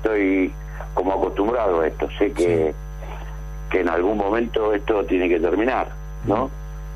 estoy como acostumbrado a esto. Sé que en algún momento esto tiene que terminar, ¿no?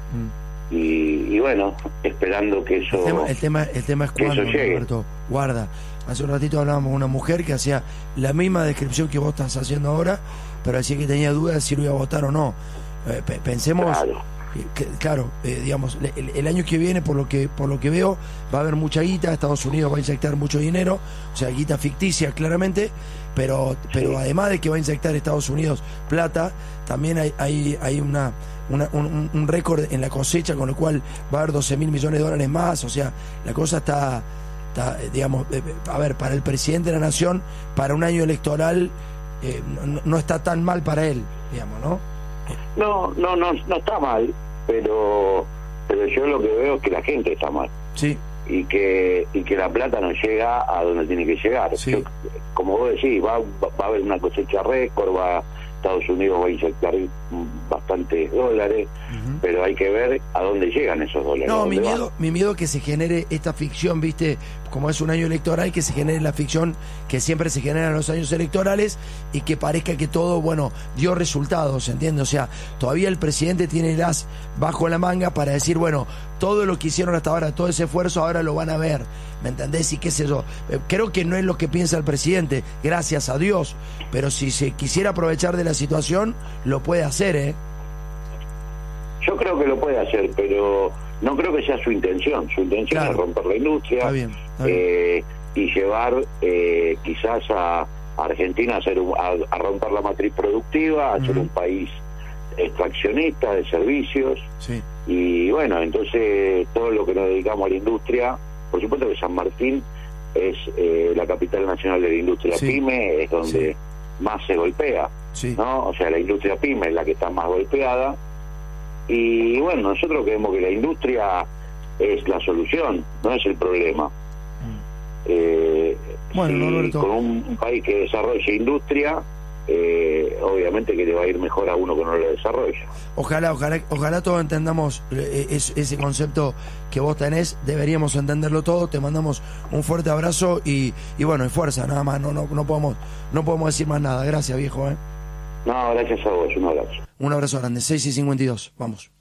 Y bueno, esperando que eso el tema es cuándo, Roberto. Guarda, hace un ratito hablábamos con una mujer que hacía la misma descripción que vos estás haciendo ahora, pero decía que tenía dudas de si lo iba a votar o no. Pensemos, claro, digamos, el año que viene, por lo que veo, va a haber mucha guita. Estados Unidos va a inyectar mucho dinero, o sea, guita ficticia claramente, pero además de que va a inyectar Estados Unidos plata, también hay un récord en la cosecha, con lo cual va a haber 12.000 millones de dólares más. O sea, la cosa está digamos, a ver, para el presidente de la nación, para un año electoral, no está tan mal para él, digamos, ¿no? No está mal, pero yo lo que veo es que la gente está mal. Sí. Y que la plata no llega a donde tiene que llegar. Sí. Como vos decís, va a haber una cosecha récord, Estados Unidos va a inyectar bastantes dólares, pero hay que ver a dónde llegan esos dólares. No, mi miedo es que se genere esta ficción, viste, como es un año electoral, que se genere la ficción que siempre se genera en los años electorales y que parezca que todo, bueno, dio resultados, ¿entiendes? O sea, todavía el presidente tiene el as bajo la manga para decir, bueno, todo lo que hicieron hasta ahora, todo ese esfuerzo, ahora lo van a ver, ¿me entendés? Y qué sé yo, creo que no es lo que piensa el presidente, gracias a Dios, pero si se quisiera aprovechar de la situación, lo puede hacer, ¿eh? Yo creo que lo puede hacer, pero no creo que sea su intención. Su intención es romper la industria. Está bien. Y llevar quizás a Argentina a romper la matriz productiva, a ser un país extraccionista de servicios. Sí. Y bueno, entonces todo lo que nos dedicamos a la industria, por supuesto que San Martín es la capital nacional de la industria pyme, es donde más se golpea, ¿no? O sea, la industria pyme es la que está más golpeada. Y bueno, nosotros creemos que la industria es la solución, no es el problema. Bueno, Roberto, con un país que desarrolle industria, obviamente que le va a ir mejor a uno que no lo desarrolla. Ojalá todos entendamos ese concepto que vos tenés, deberíamos entenderlo todo. Te mandamos un fuerte abrazo y bueno, y fuerza, nada más, no podemos decir más nada. Gracias, viejo, No, gracias a vos, un abrazo. Un abrazo grande, 6:52, vamos.